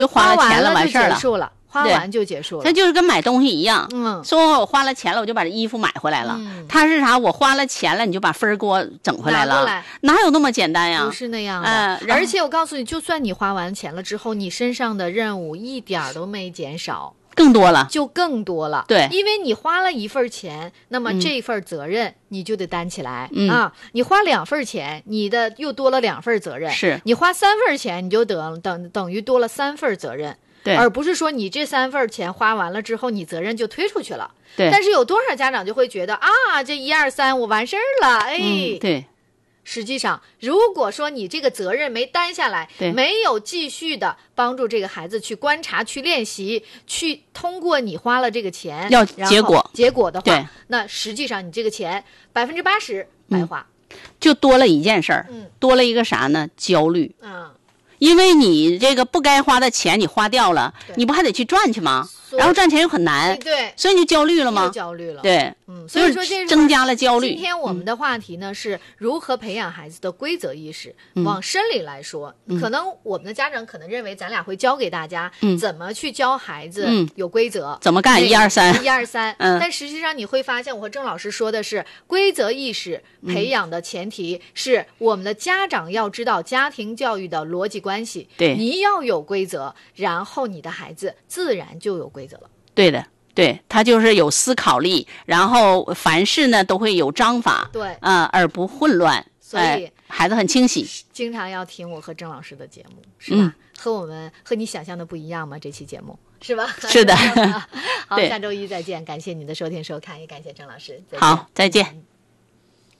就花了钱了，完事儿了就结束了，花完就结束了。 它就是跟买东西一样， 嗯， 说我花了钱了，我就把这衣服买回来了。它是啥？我花了钱了，你就把分儿给我整回来了，哪有那么简单呀？ 不是那样的。而且我告诉你，就算你花完钱了之后，你身上的任务一点都没减少。 更多了， 就更多了。 对， 因为你花了一份钱，那么这份责任你就得担起来、啊。你花2份钱，你的又多了2份责任。 是你花3份钱，你就等于多了3份责任。 对， 而不是说你这3份钱花完了之后，你责任就推出去了。 对。 但是有多少家长就会觉得啊，这1、2、3我完事儿了，哎， 对。 实际上，如果说你这个责任没担下来，没有继续的帮助这个孩子去观察、去练习、去通过你花了这个钱要结果的话，那实际上你这个钱80%白花， 就多了一件事儿，多了一个啥呢？焦虑。因为你这个不该花的钱你花掉了，你不还得去赚去吗？然后赚钱又很难， 对， 所以你就焦虑了吗？ 焦虑了， 对， 所以说这增加了焦虑。 今天我们的话题呢是如何培养孩子的规则意识。往深里来说，可能我们的家长可能认为咱俩会教给大家怎么去教孩子有规则， 怎么干1、2、3，1、 2、3。但实际上你会发现，我和郑老师说的是规则意识培养的前提是我们的家长要知道家庭教育的逻辑关系。 对， 你要有规则，然后你的孩子自然就有规则了。 对的，对，他就是有思考力，然后凡事呢都会有章法， 对， 而不混乱， 所以、 孩子很清晰。 经常要听我和郑老师的节目，是吧？和你想象的不一样吗？这期节目是吧？ 是的。 好，下周一再见，感谢你的收听收看，也感谢郑老师。 好，再见。